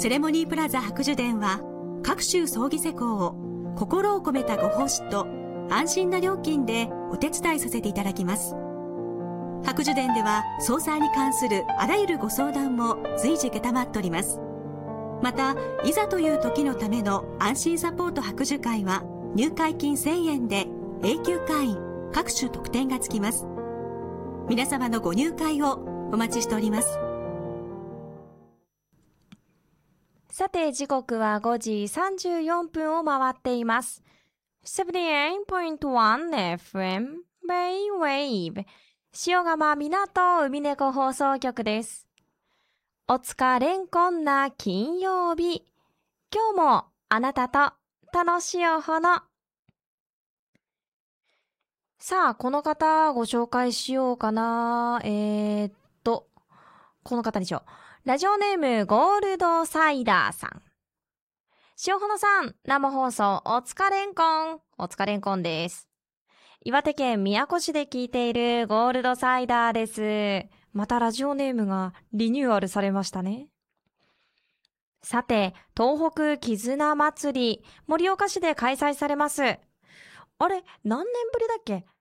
セレモニープラザ白樹殿は、各種葬儀施工を心を込めたご奉仕と安心な料金でお手伝いさせていただきます。白樹殿では葬祭に関するあらゆるご相談も随時承っております。また、いざという時のための安心サポート白樹会は入会金1000円で永久会員各種特典がつきます。皆様のご入会をお待ちしております。 さて、時刻は5時34分を回っています。78.1 FM Bay-Wave 塩釜港海猫放送局です。お疲れんこんな金曜日。今日もあなたと楽しいお花。さあ、この方ご紹介しようかな。この方にしよう。ラジオネームゴールドサイダーさん。塩花さん、生放送お疲れんこん。お疲れんこんです。岩手県宮古市で聞いているゴールドサイダーです。またラジオネームがリニューアルされましたね。さて、東北絆祭り、盛岡市で開催されます。あれ、何年ぶりだっけ？